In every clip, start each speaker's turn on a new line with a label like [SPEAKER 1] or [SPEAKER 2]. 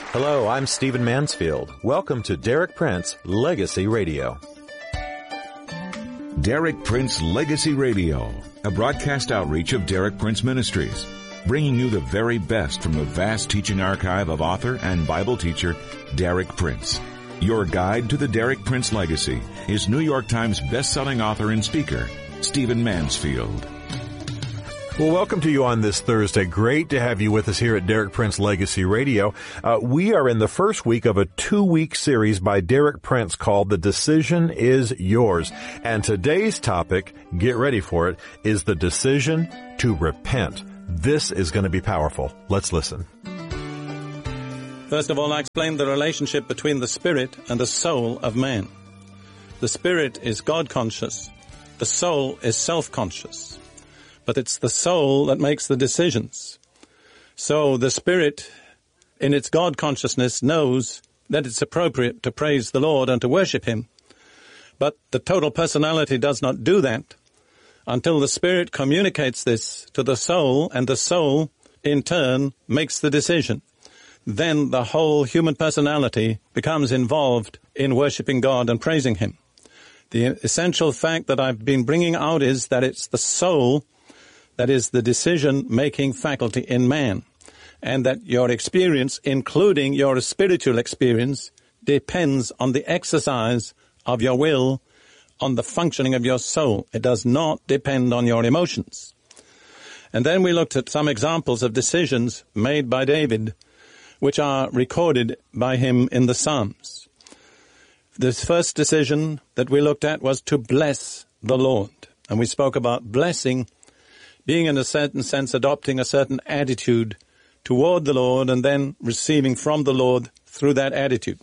[SPEAKER 1] Hello, I'm Stephen Mansfield. Welcome to Derek Prince Legacy Radio.
[SPEAKER 2] Derek Prince Legacy Radio, a broadcast outreach of Derek Prince Ministries, bringing you the very best from the vast teaching archive of author and Bible teacher Derek Prince. Your guide to the Derek Prince legacy is New York Times best-selling author and speaker, Stephen Mansfield.
[SPEAKER 1] Well, welcome to you on this Thursday. Great to have you with us here at Derek Prince Legacy Radio. We are in the first week of a 2-week series by Derek Prince called The Decision Is Yours. And today's topic, get ready for it, is the decision to repent. This is going to be powerful. Let's listen.
[SPEAKER 3] First of all, I explained the relationship between the spirit and the soul of man. The spirit is God-conscious. The soul is self-conscious. But it's the soul that makes the decisions. So the spirit, in its God consciousness, knows that it's appropriate to praise the Lord and to worship Him. But the total personality does not do that until the spirit communicates this to the soul, and the soul, in turn, makes the decision. Then the whole human personality becomes involved in worshiping God and praising Him. The essential fact that I've been bringing out is that it's the soul that is the decision-making faculty in man, and that your experience, including your spiritual experience, depends on the exercise of your will, on the functioning of your soul. It does not depend on your emotions. And then we looked at some examples of decisions made by David, which are recorded by him in the Psalms. This first decision that we looked at was to bless the Lord. And we spoke about blessing being in a certain sense adopting a certain attitude toward the Lord and then receiving from the Lord through that attitude.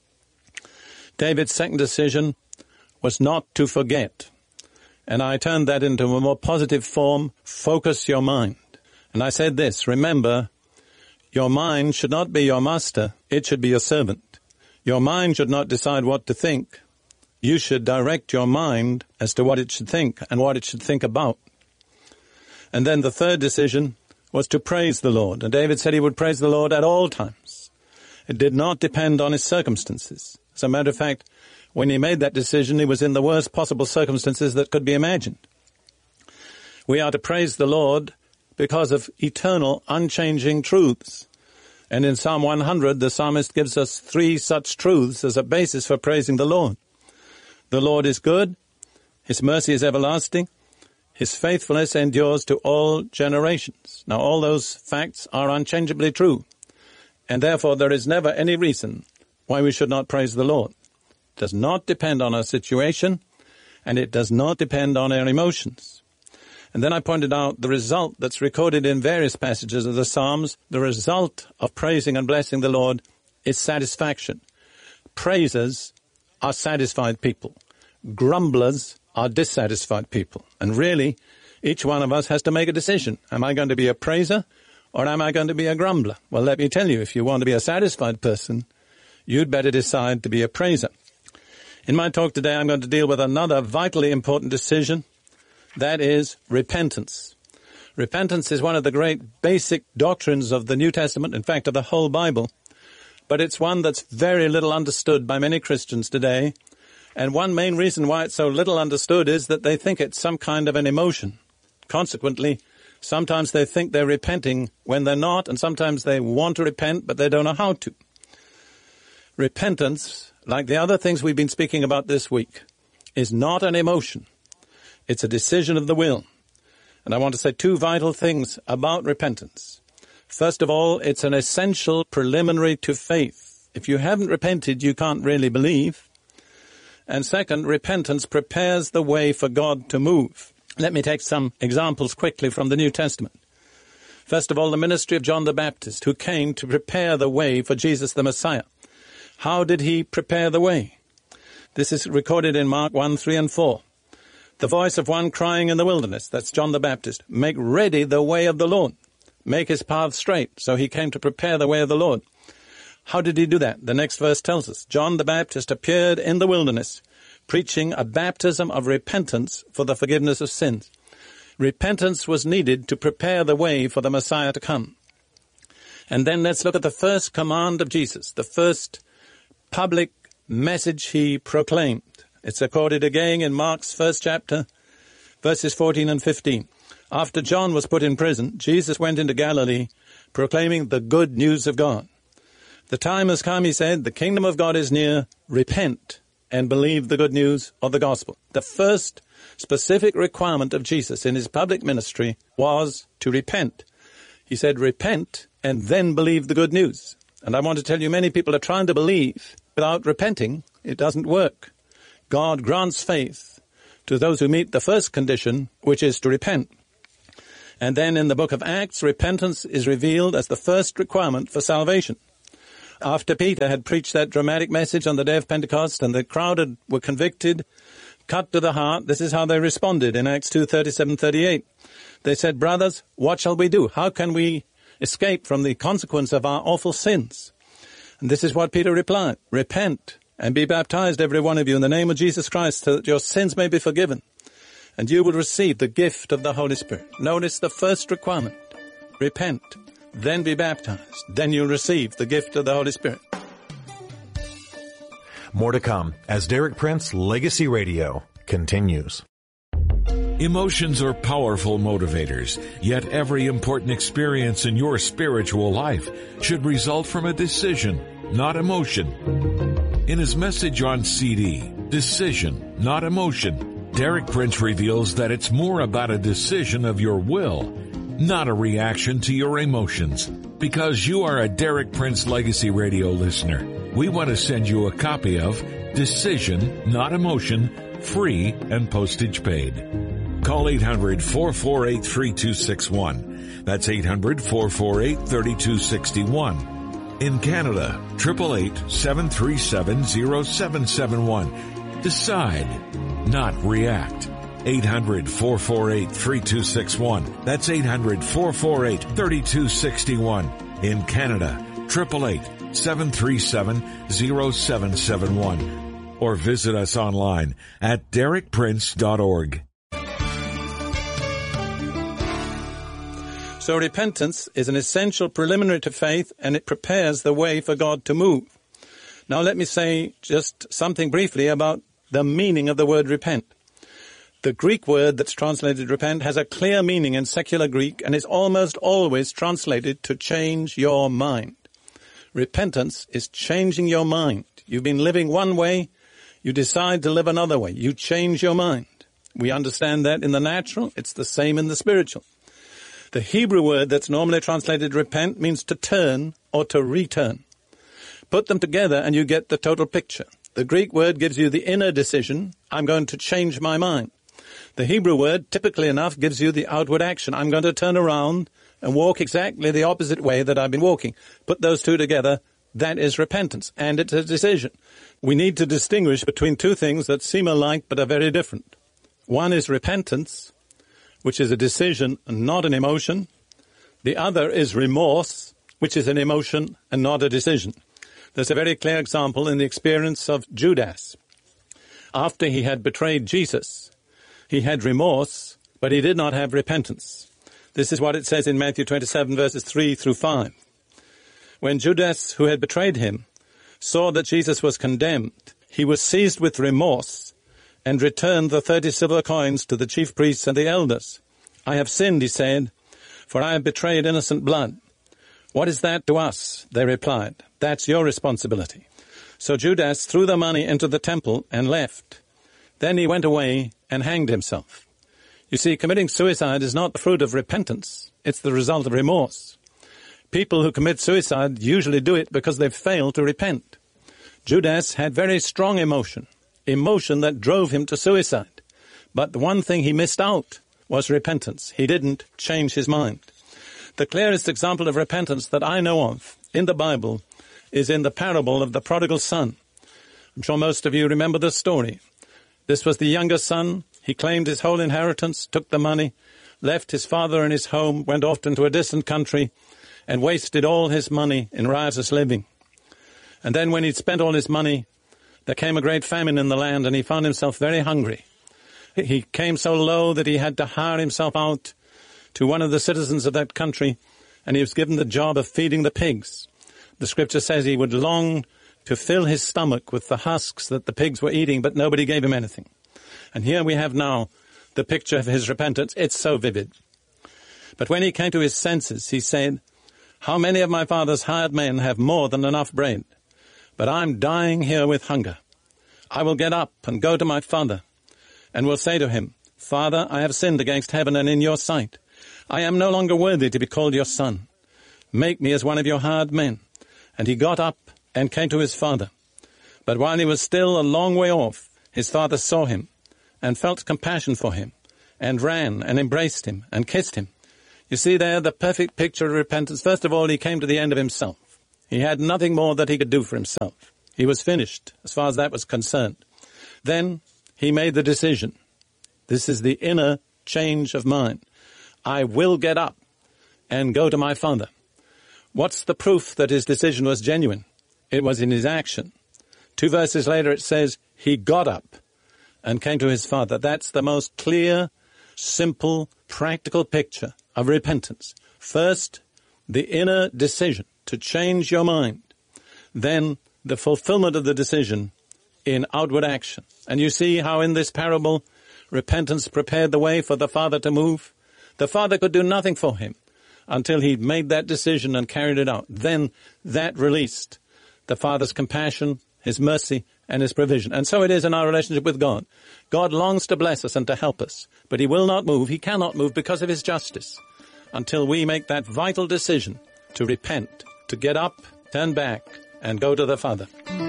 [SPEAKER 3] David's second decision was not to forget. And I turned that into a more positive form, focus your mind. And I said this, remember, your mind should not be your master, it should be your servant. Your mind should not decide what to think. You should direct your mind as to what it should think and what it should think about. And then the third decision was to praise the Lord. And David said he would praise the Lord at all times. It did not depend on his circumstances. As a matter of fact, when he made that decision, he was in the worst possible circumstances that could be imagined. We are to praise the Lord because of eternal, unchanging truths. And in Psalm 100, the psalmist gives us 3 such truths as a basis for praising the Lord. The Lord is good. His mercy is everlasting. His faithfulness endures to all generations. Now, all those facts are unchangeably true, and therefore there is never any reason why we should not praise the Lord. It does not depend on our situation, and it does not depend on our emotions. And then I pointed out the result that's recorded in various passages of the Psalms. The result of praising and blessing the Lord is satisfaction. Praisers are satisfied people. Grumblers are dissatisfied people. And really, each one of us has to make a decision. Am I going to be a praiser or am I going to be a grumbler? Well, let me tell you, if you want to be a satisfied person, you'd better decide to be a praiser. In my talk today, I'm going to deal with another vitally important decision. That is repentance. Repentance is one of the great basic doctrines of the New Testament, in fact, of the whole Bible. But it's one that's very little understood by many Christians today. And one main reason why it's so little understood is that they think it's some kind of an emotion. Consequently, sometimes they think they're repenting when they're not, and sometimes they want to repent, but they don't know how to. Repentance, like the other things we've been speaking about this week, is not an emotion. It's a decision of the will. And I want to say 2 vital things about repentance. First of all, it's an essential preliminary to faith. If you haven't repented, you can't really believe. And second, repentance prepares the way for God to move. Let me take some examples quickly from the New Testament. First of all, the ministry of John the Baptist, who came to prepare the way for Jesus the Messiah. How did he prepare the way? This is recorded in Mark 1, 3 and 4. The voice of one crying in the wilderness, that's John the Baptist, make ready the way of the Lord. Make his path straight. So he came to prepare the way of the Lord. How did he do that? The next verse tells us, John the Baptist appeared in the wilderness, preaching a baptism of repentance for the forgiveness of sins. Repentance was needed to prepare the way for the Messiah to come. And then let's look at the first command of Jesus, the first public message he proclaimed. It's recorded again in Mark's first chapter, verses 14 and 15. After John was put in prison, Jesus went into Galilee, proclaiming the good news of God. The time has come, he said, the kingdom of God is near. Repent and believe the good news of the gospel. The first specific requirement of Jesus in his public ministry was to repent. He said, repent and then believe the good news. And I want to tell you, many people are trying to believe without repenting. It doesn't work. God grants faith to those who meet the first condition, which is to repent. And then in the book of Acts, repentance is revealed as the first requirement for salvation. After Peter had preached that dramatic message on the day of Pentecost and the crowd were convicted, cut to the heart, this is how they responded in Acts 2:37-38. They said, brothers, what shall we do? How can we escape from the consequence of our awful sins? And this is what Peter replied, repent and be baptized, every one of you, in the name of Jesus Christ, so that your sins may be forgiven, and you will receive the gift of the Holy Spirit. Notice the first requirement, repent, then be baptized, then you'll receive the gift of the Holy Spirit.
[SPEAKER 1] More to come as Derek Prince Legacy Radio continues.
[SPEAKER 2] Emotions are powerful motivators, yet every important experience in your spiritual life should result from a decision, not emotion. In his message on CD, Decision, Not Emotion, Derek Prince reveals that it's more about a decision of your will, not a reaction to your emotions. Because you are a Derek Prince Legacy Radio listener, we want to send you a copy of Decision, Not Emotion, free and postage paid. Call 800-448-3261. That's 800-448-3261. In Canada, 888-737-0771. Decide, not react. 800-448-3261. That's 800-448-3261. In Canada, 888-737-0771. Or visit us online at derekprince.org.
[SPEAKER 3] So repentance is an essential preliminary to faith, and it prepares the way for God to move. Now let me say just something briefly about the meaning of the word repent. The Greek word that's translated repent has a clear meaning in secular Greek and is almost always translated to change your mind. Repentance is changing your mind. You've been living one way, you decide to live another way. You change your mind. We understand that in the natural, it's the same in the spiritual. The Hebrew word that's normally translated repent means to turn or to return. Put them together and you get the total picture. The Greek word gives you the inner decision, I'm going to change my mind. The Hebrew word, typically enough, gives you the outward action. I'm going to turn around and walk exactly the opposite way that I've been walking. Put those two together, that is repentance, and it's a decision. We need to distinguish between two things that seem alike but are very different. One is repentance, which is a decision and not an emotion. The other is remorse, which is an emotion and not a decision. There's a very clear example in the experience of Judas. After he had betrayed Jesus, he had remorse, but he did not have repentance. This is what it says in Matthew 27, verses 3-5. When Judas, who had betrayed him, saw that Jesus was condemned, he was seized with remorse and returned the 30 silver coins to the chief priests and the elders. I have sinned, he said, for I have betrayed innocent blood. What is that to us? They replied. That's your responsibility. So Judas threw the money into the temple and left. Then he went away and hanged himself. You see, committing suicide is not the fruit of repentance. It's the result of remorse. People who commit suicide usually do it because they've failed to repent. Judas had very strong emotion that drove him to suicide. But the one thing he missed out was repentance. He didn't change his mind. The clearest example of repentance that I know of in the Bible is in the parable of the prodigal son. I'm sure most of you remember this story. This was the younger son. He claimed his whole inheritance, took the money, left his father and his home, went off into a distant country, and wasted all his money in riotous living. And then when he'd spent all his money, there came a great famine in the land, and he found himself very hungry. He came so low that he had to hire himself out to one of the citizens of that country and he was given the job of feeding the pigs. The scripture says he would long to fill his stomach with the husks that the pigs were eating, but nobody gave him anything. And here we have now the picture of his repentance. It's so vivid. But when he came to his senses, he said, "How many of my father's hired men have more than enough bread? But I'm dying here with hunger. I will get up and go to my father, and will say to him, 'Father, I have sinned against heaven and in your sight. I am no longer worthy to be called your son. Make me as one of your hired men.' And he got up and came to his father. But while he was still a long way off, his father saw him and felt compassion for him and ran and embraced him and kissed him." You see there the perfect picture of repentance. First of all, he came to the end of himself. He had nothing more that he could do for himself. He was finished as far as that was concerned. Then he made the decision. This is the inner change of mind. I will get up and go to my father. What's the proof that his decision was genuine? It was in his action. 2 verses later it says, he got up and came to his father. That's the most clear, simple, practical picture of repentance. First, the inner decision to change your mind. Then the fulfillment of the decision in outward action. And you see how in this parable, repentance prepared the way for the father to move. The father could do nothing for him until he'd made that decision and carried it out. Then that released the father's compassion, his mercy, and his provision. And so it is in our relationship with God. God longs to bless us and to help us, but he will not move. He cannot move because of his justice until we make that vital decision to repent, to get up, turn back, and go to the Father.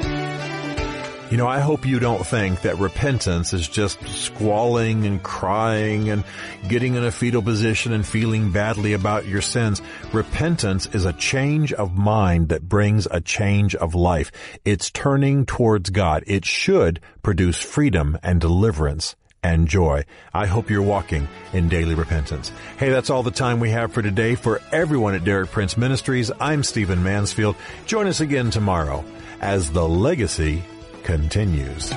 [SPEAKER 1] You know, I hope you don't think that repentance is just squalling and crying and getting in a fetal position and feeling badly about your sins. Repentance is a change of mind that brings a change of life. It's turning towards God. It should produce freedom and deliverance and joy. I hope you're walking in daily repentance. Hey, that's all the time we have for today. For everyone at Derek Prince Ministries, I'm Stephen Mansfield. Join us again tomorrow as The Legacy continues.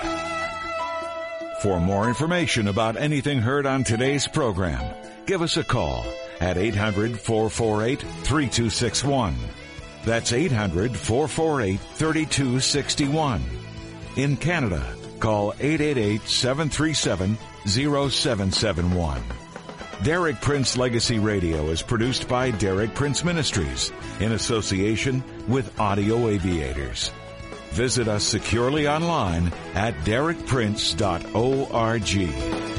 [SPEAKER 2] For more information about anything heard on today's program, give us a call at 800-448-3261. That's 800-448-3261. In Canada, call 888-737-0771. Derek Prince Legacy Radio is produced by Derek Prince Ministries in association with Audio Aviators. Visit us securely online at derekprince.org.